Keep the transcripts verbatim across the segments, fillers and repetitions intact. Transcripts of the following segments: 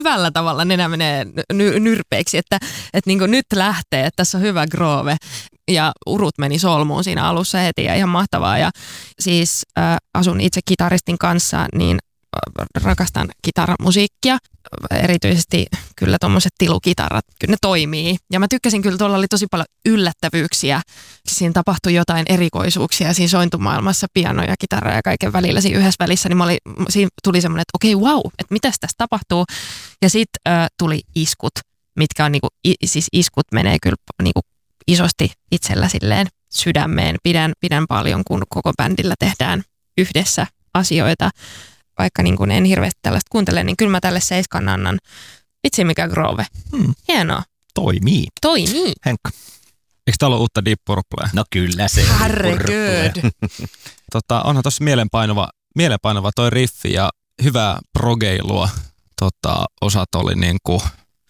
hyvällä tavalla nenä menee ny- nyrpeiksi, että, että niin kuin nyt lähtee, että tässä on hyvä groove. Ja urut meni solmuun siinä alussa heti ja ihan mahtavaa. Ja siis äh, asun itse kitaristin kanssa, niin rakastan kitaramusiikkia. Erityisesti kyllä tommoset tilukitarat, kyllä ne toimii. Ja mä tykkäsin kyllä, tuolla oli tosi paljon yllättävyyksiä. Siinä tapahtui jotain erikoisuuksia siinä sointumaailmassa, piano ja kitara ja kaiken välillä siinä yhdessä välissä. Niin mä olin, siinä tuli semmoinen, että okei, okay, wow, että mitäs tässä tapahtuu. Ja sitten äh, tuli iskut, mitkä on niinku, i, siis iskut menee kyllä niinku isosti itsellä silleen sydämeen. Pidän, pidän paljon, kun koko bändillä tehdään yhdessä asioita. Vaikka niin kuin en hirveästi tällaista kuuntele, niin kyllä mä tälle seiskan annan. Vitsi mikä groove. Hmm. Hienoa. Toimii. Toimii. Henkka. Eikö täällä ole uutta Deep Purplea? No kyllä se on. Herregud. tota, onhan tossa mielenpainava, mielenpainava toi riffi ja hyvää progeilua. Tota, osat oli niinku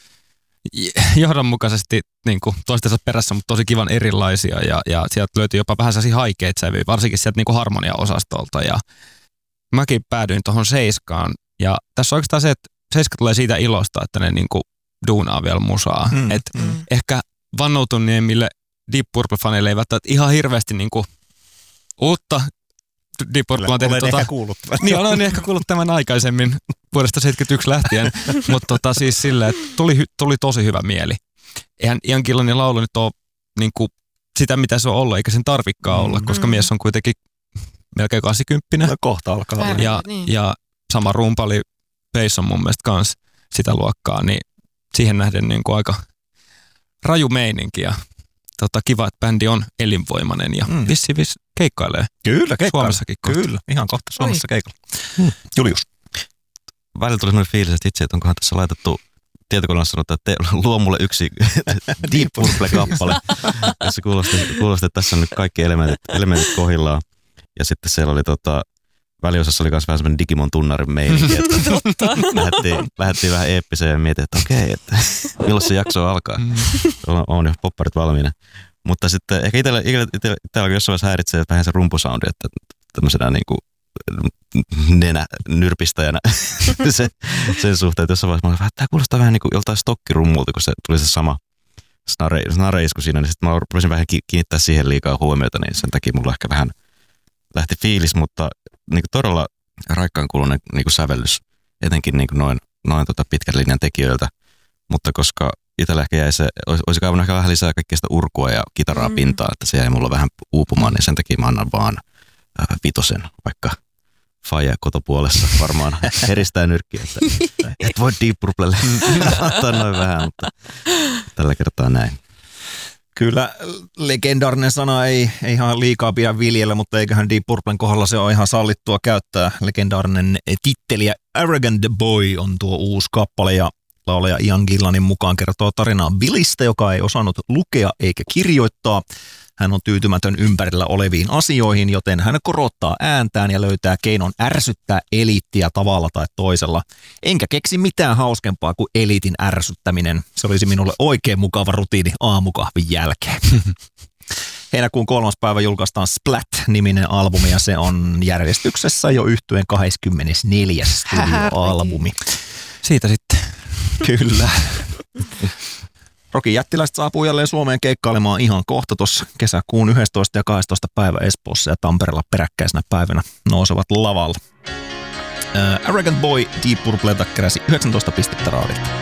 johdonmukaisesti niinku toistensa perässä, mutta tosi kivan erilaisia. Ja, ja sieltä löytyi jopa vähän sellaisia haikeita sävyjä, varsinkin sieltä niinku harmonia-osastolta. Ja mäkin päädyin tuohon seiskaan. Ja tässä on oikeastaan se, että seiska tulee siitä ilosta, että ne niinku duunaa vielä musaa. Mm, Et mm. Ehkä vannoutuneemmille Deep Purple-faneille ei välttämättä ihan hirveästi niinku uutta Deep Purple on tehty. Olen tota, ehkä kuullut. Niin, olen ehkä kuullut tämän aikaisemmin vuodesta seitsemänkymmentäyksi lähtien. Mutta tota, siis silleen, että tuli, tuli tosi hyvä mieli. Eihän Ian Gillanin laulu nyt ole niinku sitä, mitä se on ollut, eikä sen tarvikaan olla, mm. koska mies on kuitenkin melkein kahdeksankymmentä. No kohta alkaa olla. Ja, niin. ja sama rumpali Pace on mun mielestä kans sitä luokkaa, niin siihen nähden niin kuin aika raju meininki. Ja tota, kiva, että bändi on elinvoimainen ja mm. vissi vissi keikkailee. Kyllä, keikkailee. Suomessakin kohta. Kyllä, ihan kohta Suomessa keikalla. Hmm. Julius. Välillä tuli sellainen fiilis, että itse, että onkohan tässä laitettu tietokoneessa sanotaan, että te, luo mulle yksi Deep Purple-kappale, jossa kuulosti, kuulosti, että tässä on nyt kaikki elementit, elementit kohdillaan. Ja sitten siellä oli tota, väliosassa oli myös vähän semmoinen Digimon-tunnarin meininki, että lähdettiin, lähdettiin vähän eeppiseen ja mietin, että okei, että milloin se jakso alkaa. On, on jo popparit valmiina. Mutta sitten ehkä itsellä, itsellä, itsellä, itsellä jossain vaiheessa häiritsee vähän se rumpusoundi, että tämmöisenä niin kuin nenä nyrpistäjänä se, sen suhteen, että jossain vaiheessa mä olin, että tämä kuulostaa vähän niin kuin joltain stokkirummulta, kun se tuli se sama snare, snare-isku siinä, niin sitten mä rupesin vähän kiinnittää siihen liikaa huomiota, niin sen takia mulla ehkä vähän lähti fiilis, mutta niin kuin todella raikkaan kuulunen niin kuin sävellys, etenkin niin kuin noin, noin tota pitkän linjan tekijöiltä, mutta koska itsellä ehkä jäi se, olisi, olisi kaivannut ehkä vähän lisää kaikkea sitä urkua ja kitaraa mm. pintaa, että se jäi mulla vähän uupumaan, niin sen takia mä annan vaan äh, vitosen, vaikka faija kotopuolessa varmaan heristää nyrkkiä, että et voi Deep Purplelle antaa noin vähän, mutta tällä kertaa näin. Kyllä legendaarinen sana ei, ei ihan liikaa pidä viljellä, mutta eiköhän Deep Purplen kohdalla se on ihan sallittua käyttää. Legendaarinen titteli ja Arrogant Boy on tuo uusi kappale ja laulaja Ian Gillanin mukaan kertoo tarinaa Billistä, joka ei osannut lukea eikä kirjoittaa. Hän on tyytymätön ympärillä oleviin asioihin, joten hän korottaa ääntään ja löytää keinon ärsyttää eliittiä tavalla tai toisella. Enkä keksi mitään hauskempaa kuin eliitin ärsyttäminen. Se olisi minulle oikein mukava rutiini aamukahvin jälkeen. Heinäkuun kolmas päivä julkaistaan Splat-niminen albumi ja se on järjestyksessä jo yhtyeen kaksikymmentäneljäs studioalbumi. Siitä sitten. Kyllä. Rokin jättiläiset saapuu jälleen Suomeen keikkailemaan ihan kohta tuossa kesäkuun yhdestoista ja kahdestoista päivä Espoossa ja Tampereella peräkkäisenä päivänä nousevat lavalla. Uh, Arrogant Boy Deep Purplelta keräsi yhdeksäntoista pistettä raadilta.